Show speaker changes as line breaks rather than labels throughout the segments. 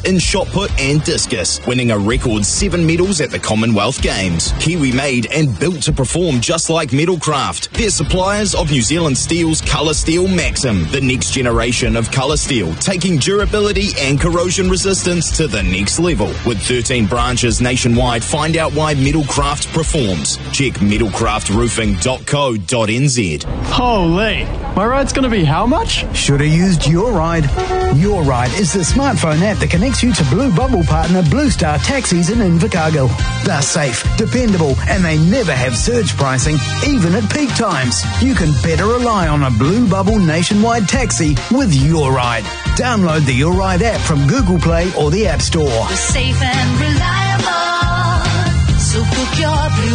in shot put and discus, winning a record 7 medals at the Commonwealth Games. Kiwi made and built to perform just like Metalcraft. They're suppliers of New Zealand Steel's Colour Steel Maxim, the next generation of colour steel, taking durability and corrosion resistance to the next level. With 13 branches nationwide, find out why Metalcraft performs. Check metalcraftroofing.co.nz.
Holy, my ride's going to be how much?
Should have used Your Ride. Your Ride is the smartphone app that connects you to Blue Bubble partner Blue Star Taxis in Invercargill. They're safe, dependable, and they never have surge pricing, even at peak times. You can better rely on a Blue Bubble nationwide taxi with Your Ride. Download the Your Ride app from Google Play or the App Store.
We're safe and reliable, so book your Blue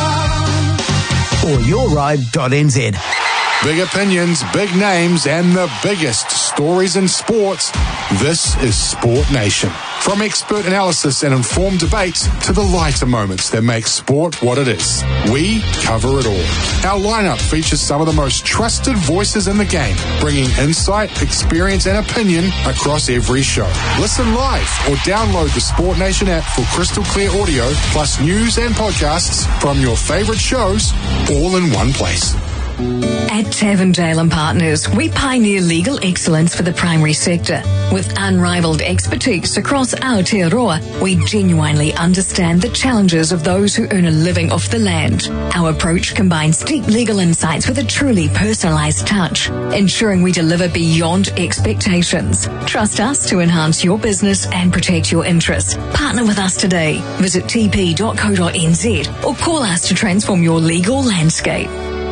Bubble.
Or yourride.nz.
Big opinions, big names, and the biggest stories in sports. This is Sport Nation. From expert analysis and informed debates to the lighter moments that make sport what it is, we cover it all. Our lineup features some of the most trusted voices in the game, bringing insight, experience, and opinion across every show. Listen live or download the Sport Nation app for crystal clear audio, plus news and podcasts from your favourite shows, all in one place.
At Tavendale & Partners, we pioneer legal excellence for the primary sector. With unrivaled expertise across Aotearoa, we genuinely understand the challenges of those who earn a living off the land. Our approach combines deep legal insights with a truly personalised touch, ensuring we deliver beyond expectations. Trust us to enhance your business and protect your interests. Partner with us today. Visit tp.co.nz or call us to transform your legal landscape.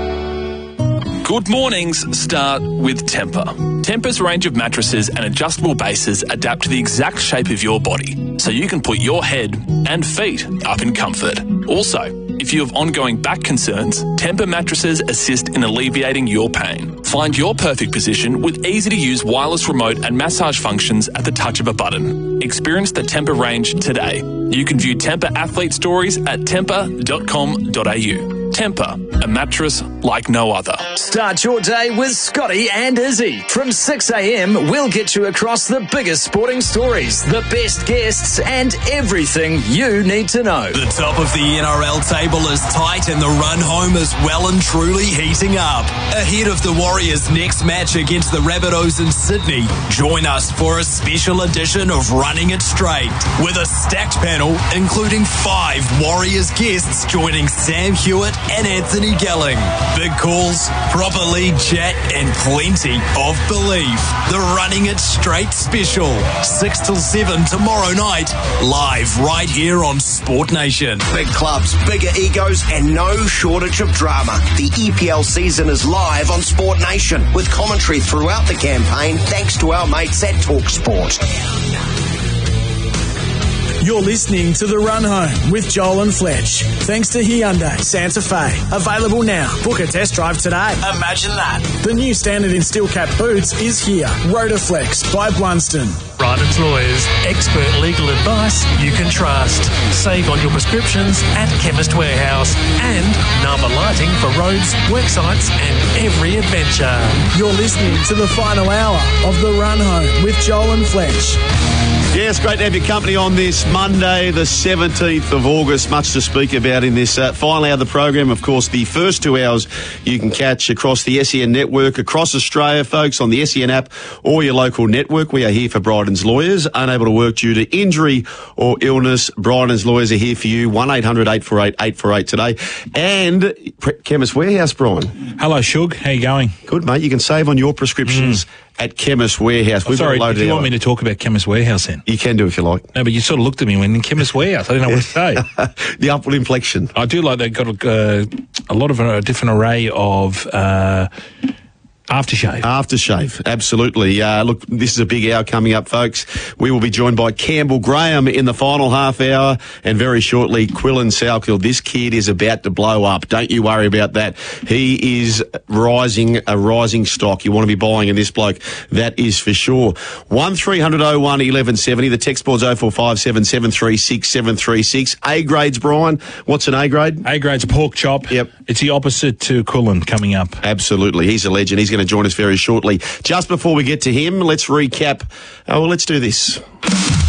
Good mornings start with Tempur. Tempur's range of mattresses and adjustable bases adapt to the exact shape of your body, so you can put your head and feet up in comfort. Also, if you have ongoing back concerns, Tempur mattresses assist in alleviating your pain. Find your perfect position with easy-to-use wireless remote and massage functions at the touch of a button. Experience the Tempur range today. You can view Tempur athlete stories at tempur.com.au. Tempur, a mattress like no other.
Start your day with Scotty and Izzy. From 6 a.m, we'll get you across the biggest sporting stories, the best guests, and everything you need to know.
The top of the NRL table is tight and the run home is well and truly heating up. Ahead of the Warriors' next match against the Rabbitohs in Sydney, join us for a special edition of Running It Straight with a stacked panel including 5 Warriors guests joining Sam Hewitt and Anthony Gelling. Big calls, proper league chat, and plenty of belief. The Running It Straight special, 6 till 7 tomorrow night, live right here on Sport Nation.
Big clubs, bigger egos, and no shortage of drama. The EPL season is live on Sport Nation with commentary throughout the campaign thanks to our mates at TalkSport.
You're listening to The Run Home with Joel and Fletch. Thanks to Hyundai Santa Fe. Available now. Book a test drive today. Imagine that. The new standard in steel cap boots is here. Rotaflex by Blunston.
Ryden's Lawyers. Expert legal advice you can trust. Save on your prescriptions at Chemist Warehouse. And Nava Lighting for roads, worksites and every adventure.
You're listening to the final hour of The Run Home with Joel and Fletch.
Yes, great to have your company on this Monday, the 17th of August. Much to speak about in this final hour of the program. Of course, the first 2 hours you can catch across the SEN network, across Australia, folks, on the SEN app or your local network. We are here for Bryden's Lawyers. Unable to work due to injury or illness, Bryden's Lawyers are here for you. 1-800-848-848 today. And Chemist Warehouse, Brian.
Hello, Shug. How you going?
Good, mate. You can save on your prescriptions at Chemist Warehouse.
Sorry, do you want me to talk about Chemist Warehouse then?
You can do if you like.
No, but you sort of looked at me when in Chemist Warehouse. I didn't know what to say.
The upward inflection.
I do like they've got a lot of a different array of Aftershave, absolutely. Look, this is a big hour coming up, folks. We will be joined by Campbell Graham in the final half hour, and very shortly, Quillan Salkill. This kid is about to blow up. Don't you worry about that. He is a rising stock. You want to be buying in this bloke, that is for sure. 1300-01-1170. The text board's 0457 736 736. A grades, Brian. What's an A grade? A grade's a pork chop.
Yep.
It's the opposite to Quillan coming up.
Absolutely. He's a legend. He's going to join us very shortly. Just before we get to him, let's recap. Let's do this.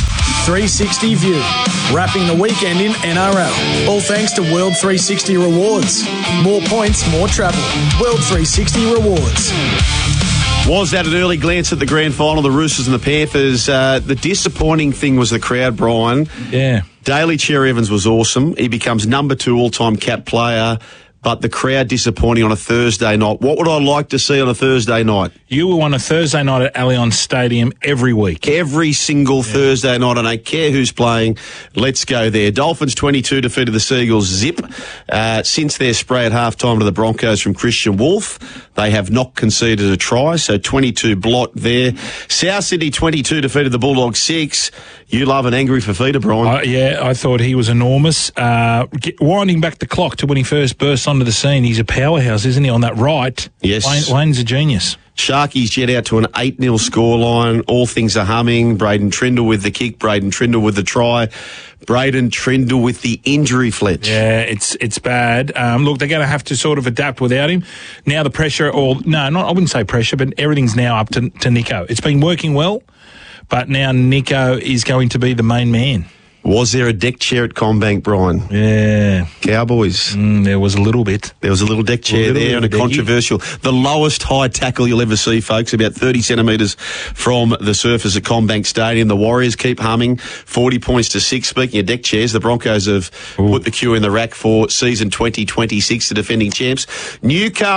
360 View, wrapping the weekend in NRL. All thanks to World 360 Rewards. More points, more travel. World 360 Rewards.
Was that an early glance at the grand final, the Roosters and the Panthers? The disappointing thing was the crowd, Brian.
Yeah.
Daly Cherry Evans was awesome. He becomes number 2 all-time cap player, but the crowd disappointing on a Thursday night. What would I like to see on a Thursday night?
You were on a Thursday night at Allianz Stadium every week.
Every single Thursday night. I don't care who's playing. Let's go there. Dolphins 22 defeated the Seagulls zip. Since their spray at halftime to the Broncos from Christian Wolf, they have not conceded a try, so 22 blot there. South Sydney 22 defeated the Bulldogs 6. You love an angry Fafita, Brian.
Yeah, I thought he was enormous. Winding back the clock to when he first burst onto the scene, he's a powerhouse, isn't he, on that right?
Yes.
Wayne's a genius.
Sharkies jet out to an 8-0 scoreline. All things are humming. Braden Trindle with the kick. Braden Trindle with the try. Braden Trindle with the injury, Fletch.
Yeah, it's bad. Look, they're going to have to sort of adapt without him. Now the pressure, I wouldn't say pressure, but everything's now up to Nico. It's been working well, but now Nico is going to be the main man.
Was there a deck chair at CommBank, Brian?
Yeah.
Cowboys.
There was a little bit.
There was a little deck chair there and a controversial. The lowest high tackle you'll ever see, folks, about 30 centimetres from the surface at CommBank Stadium. The Warriors keep humming, 40 points to 6. Speaking of deck chairs, the Broncos have put the queue in the rack for season 2026, the defending champs. Newcastle